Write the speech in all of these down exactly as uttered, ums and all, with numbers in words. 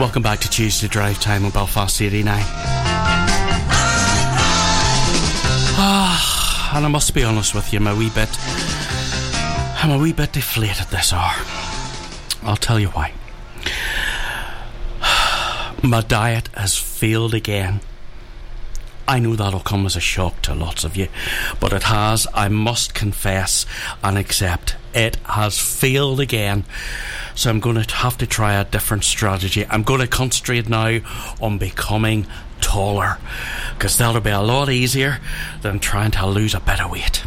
Welcome back to Tuesday Drive Time on Belfast eighty-nine. Ah, and I must be honest with you, I'm a wee bit I'm a wee bit deflated this hour. I'll tell you why. My diet has failed again. I know that'll come as a shock to lots of you, but it has. I must confess and accept it has failed again. So I'm going to have to try a different strategy. I'm going to concentrate now on becoming taller, because that'll be a lot easier than trying to lose a bit of weight.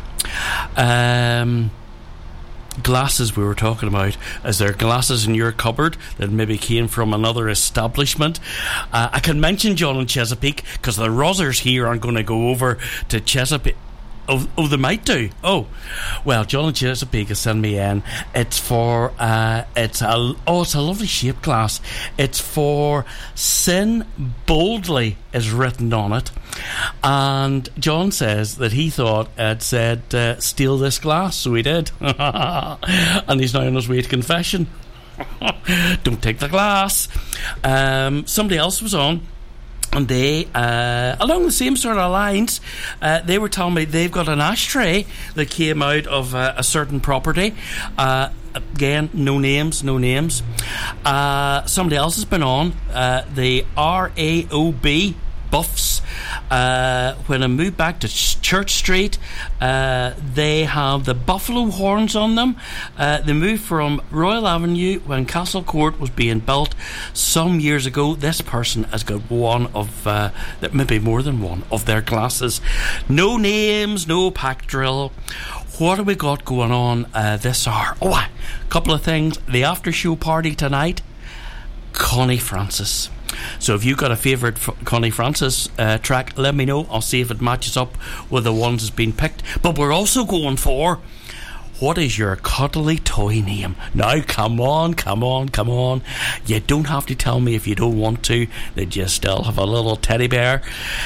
Um... Glasses we were talking about. Is there glasses in your cupboard that maybe came from another establishment? Uh, I can mention John and Chesapeake, because the Rozzers here aren't going to go over to Chesapeake. Oh, oh, they might do. Oh, well, John and Chesapeake has sent me in. It's for uh, it's a oh, it's a lovely shaped glass. It's for Sin Boldly is written on it, and John says that he thought it said uh, steal this glass, so he did, and he's now on his way to confession. Don't take the glass. Um, somebody else was on. And they, uh, along the same sort of lines, uh, they were telling me they've got an ashtray that came out of uh, a certain property. Uh, again, no names, no names. Uh, somebody else has been on, uh, the R A O B Buffs. Uh, when I moved back to Church Street, uh, they have the buffalo horns on them. Uh, they moved from Royal Avenue when Castle Court was being built some years ago. This person has got one of, uh, maybe more than one of their glasses. No names, no pack drill. What have we got going on uh, this hour? Oh, a couple of things. The after show party tonight, Connie Francis. So if you've got a favourite Connie Francis uh, track, let me know. I'll see if it matches up with the ones that's been picked. But we're also going for, what is your cuddly toy name? Now, come on, come on, come on. You don't have to tell me if you don't want to, that you still have a little teddy bear.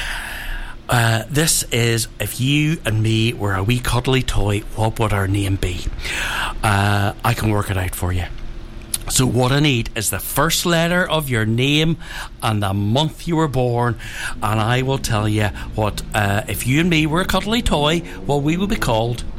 Uh, this is, if you and me were a wee cuddly toy, what would our name be? Uh, I can work it out for you. So what I need is the first letter of your name and the month you were born, and I will tell you what, uh, if you and me were a cuddly toy, what we would be called.